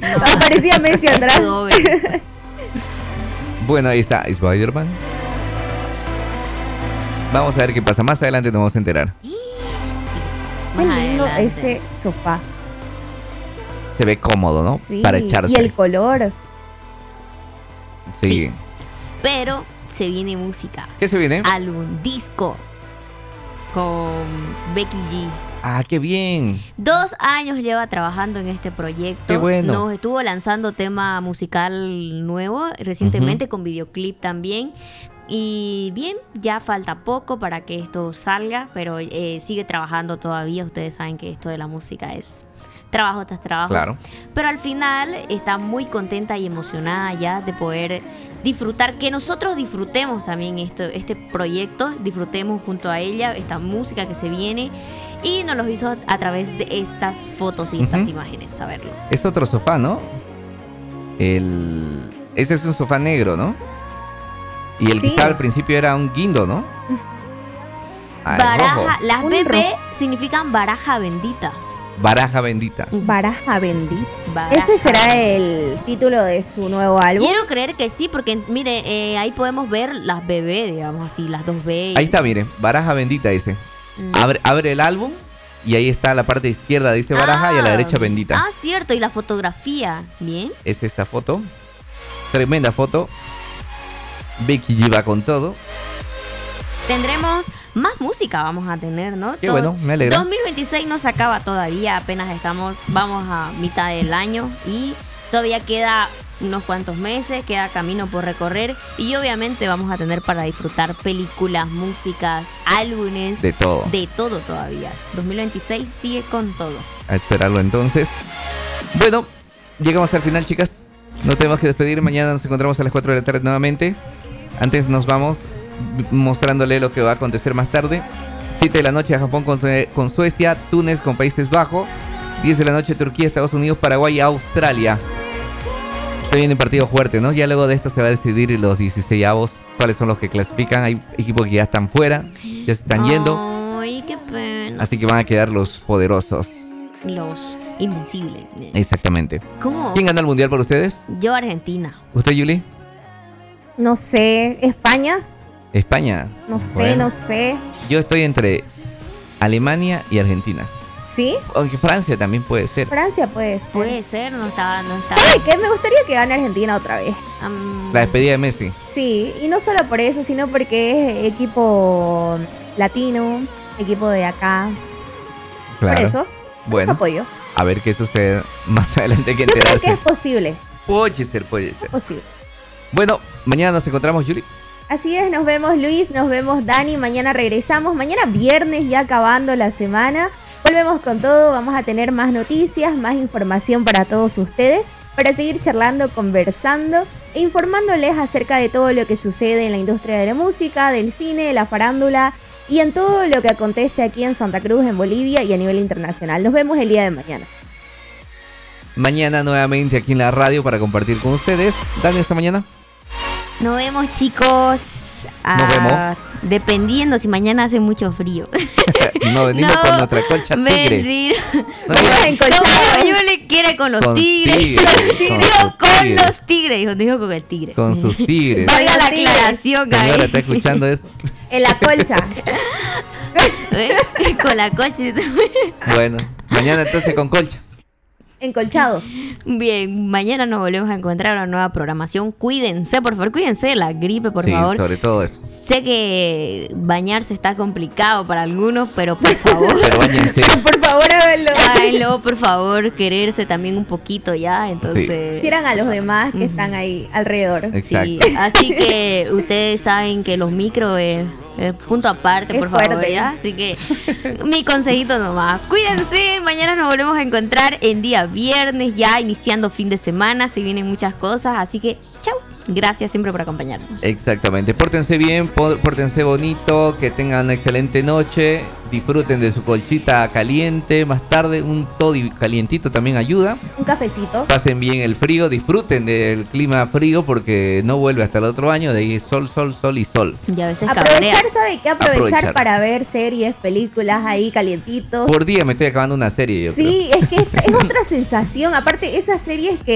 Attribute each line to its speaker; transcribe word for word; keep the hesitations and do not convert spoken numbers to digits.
Speaker 1: No,
Speaker 2: aparecía Messi atrás.
Speaker 3: Bueno, ahí está Spider-Man. Vamos a ver qué pasa. Más adelante nos vamos a enterar.
Speaker 1: Sí,
Speaker 2: Qué
Speaker 1: más
Speaker 2: lindo
Speaker 1: adelante.
Speaker 2: ese sofá.
Speaker 3: Se ve cómodo, ¿no?
Speaker 2: Sí,
Speaker 3: Para echarse.
Speaker 2: y el color.
Speaker 3: Sí.
Speaker 1: Pero se viene música.
Speaker 3: ¿Qué se viene?
Speaker 1: Álbum, disco. Con Becky G.
Speaker 3: Ah, qué bien.
Speaker 1: Dos años lleva trabajando en este proyecto.
Speaker 3: Qué bueno.
Speaker 1: Nos estuvo lanzando tema musical nuevo recientemente, uh-huh, con videoclip también. Y bien, ya falta poco para que esto salga, pero eh, sigue trabajando todavía. Ustedes saben que esto de la música es trabajo tras trabajo.
Speaker 3: Claro.
Speaker 1: Pero al final está muy contenta y emocionada ya de poder disfrutar, que nosotros disfrutemos también esto, este proyecto, disfrutemos junto a ella esta música que se viene. Y nos los hizo a través de estas fotos y estas, uh-huh, imágenes, a verlo.
Speaker 3: Es otro sofá, ¿no? El... Ese es un sofá negro, ¿no? Y el
Speaker 2: Sí.
Speaker 3: que estaba al principio era un guindo, ¿no? Ah,
Speaker 1: Baraja, las
Speaker 2: Un
Speaker 1: B B
Speaker 2: rojo.
Speaker 1: significan baraja bendita.
Speaker 3: Baraja bendita.
Speaker 2: Baraja bendita.
Speaker 1: Baraja.
Speaker 2: Ese será el título de su nuevo álbum.
Speaker 1: Quiero creer que sí, porque mire, eh, ahí podemos ver las B B, digamos así, las dos B.
Speaker 3: Ahí está, miren. Baraja bendita dice.
Speaker 1: Mm.
Speaker 3: Abre, abre el álbum y ahí está la parte izquierda dice baraja,
Speaker 1: Ah.
Speaker 3: y a la derecha bendita.
Speaker 1: Ah, cierto, y la fotografía, bien.
Speaker 3: Es esta foto. Tremenda foto. Becky G va con todo.
Speaker 1: Tendremos más música, vamos a tener, ¿no?
Speaker 3: Qué
Speaker 1: Todo-
Speaker 3: bueno, me alegra.
Speaker 1: dos mil veintiséis no se acaba todavía, apenas estamos, vamos a mitad del año y todavía queda unos cuantos meses, queda camino por recorrer y obviamente vamos a tener para disfrutar películas, músicas, álbumes,
Speaker 3: De todo.
Speaker 1: de todo todavía. dos mil veintiséis sigue con todo.
Speaker 3: A esperarlo entonces. Bueno, llegamos al final, chicas. No tenemos que despedir. Mañana nos encontramos a las cuatro de la tarde nuevamente. Antes nos vamos mostrándole lo que va a acontecer más tarde. siete de la noche a Japón con, Sue- con Suecia, Túnez con Países Bajos, diez de la noche Turquía, Estados Unidos, Paraguay y Australia. Se viene un partido fuerte, ¿no? Ya luego de esto se va a decidir los dieciseisavos, cuáles son los que clasifican. Hay equipos que ya están fuera, ya se están yendo,
Speaker 1: Ay, qué pena.
Speaker 3: así que van a quedar los poderosos.
Speaker 1: Los invencibles.
Speaker 3: Exactamente.
Speaker 1: ¿Cómo?
Speaker 3: ¿Quién ganó el mundial por ustedes?
Speaker 1: Yo, Argentina.
Speaker 3: ¿Usted, Yuli?
Speaker 2: No sé, España.
Speaker 3: España.
Speaker 2: No sé,
Speaker 3: Bueno,
Speaker 2: no sé.
Speaker 3: yo estoy entre Alemania y Argentina.
Speaker 2: ¿Sí?
Speaker 3: Aunque Francia también puede ser.
Speaker 2: Francia puede ser.
Speaker 1: Puede ser, no está, no está.
Speaker 2: ¿Sabe qué? Me gustaría que gane Argentina otra vez.
Speaker 1: Um,
Speaker 3: La despedida de Messi.
Speaker 2: Sí, y no solo por eso, sino porque es equipo latino, equipo de acá.
Speaker 3: Claro.
Speaker 2: Por eso,
Speaker 3: Bueno,
Speaker 2: eso apoyo.
Speaker 3: a ver qué sucede más adelante, hay que
Speaker 2: Yo creo que
Speaker 3: enterarse.
Speaker 2: es posible,
Speaker 3: Puede ser, puede ser.
Speaker 2: posible.
Speaker 3: Bueno, mañana nos encontramos, Yuli.
Speaker 2: Así es, nos vemos Luis, nos vemos Dani, mañana regresamos, mañana viernes ya acabando la semana, volvemos con todo, vamos a tener más noticias, más información para todos ustedes, para seguir charlando, conversando e informándoles acerca de todo lo que sucede en la industria de la música, del cine, de la farándula y en todo lo que acontece aquí en Santa Cruz, en Bolivia y a nivel internacional. Nos vemos el día de mañana.
Speaker 3: Mañana nuevamente aquí en la radio para compartir con ustedes. Dani, esta mañana.
Speaker 1: Nos vemos, chicos. Ah,
Speaker 3: Nos vemos.
Speaker 1: Dependiendo si mañana hace mucho frío.
Speaker 3: No, venimos
Speaker 1: No,
Speaker 3: con nuestra colcha tigre.
Speaker 1: Mentira.
Speaker 3: No,
Speaker 2: Vamos
Speaker 3: diga-
Speaker 2: a encolchar.
Speaker 1: No, yo le quiere con los
Speaker 3: Con
Speaker 1: tigres.
Speaker 3: tigres, con
Speaker 1: Dijo
Speaker 3: sus
Speaker 1: con
Speaker 3: tigres.
Speaker 1: los tigres. Dijo, dijo con el tigre.
Speaker 3: Con sus tigres.
Speaker 1: Valga la
Speaker 2: Tigres.
Speaker 1: aclaración,
Speaker 3: Señora,
Speaker 1: ahí.
Speaker 3: ¿está escuchando eso?
Speaker 2: En la colcha.
Speaker 1: ¿Eh? Con la coche.
Speaker 3: Bueno, mañana entonces con colcha.
Speaker 2: Encolchados.
Speaker 1: Bien, mañana nos volvemos a encontrar una nueva programación. Cuídense, por favor, cuídense de la gripe, por
Speaker 3: sí,
Speaker 1: favor.
Speaker 3: sobre todo eso.
Speaker 1: Sé que bañarse está complicado para algunos, pero por favor,
Speaker 3: Pero bañense.
Speaker 2: Por favor, háganlo.
Speaker 1: háganlo, por favor, quererse también un poquito ya, entonces...
Speaker 2: Quieran a los demás que están ahí alrededor.
Speaker 1: Sí,
Speaker 3: Exacto.
Speaker 1: así que ustedes saben que los micros es, es punto aparte,
Speaker 2: Es
Speaker 1: por favor,
Speaker 2: fuerte.
Speaker 1: ¿ya? Así que mi consejito nomás. Cuídense, mañana nos volvemos a encontrar en día viernes, ya iniciando fin de semana, se vienen muchas cosas, así que chau. Gracias siempre por acompañarnos.
Speaker 3: Exactamente. Pórtense bien, por- pórtense bonito, que tengan una excelente noche. Disfruten de su colchita caliente. Más tarde, un toddy calientito también ayuda.
Speaker 2: Un cafecito.
Speaker 3: Pasen bien el frío, disfruten del clima frío porque no vuelve hasta el otro año. De ahí sol, sol, sol y sol.
Speaker 1: Y a veces cabrea.
Speaker 2: Aprovechar, ¿sabe qué? Aprovechar,
Speaker 3: Aprovechar.
Speaker 2: para ver series, películas ahí calientitos.
Speaker 3: Por día me estoy acabando una serie, yo creo.
Speaker 2: Sí, es que es, es otra sensación. Aparte, esas series que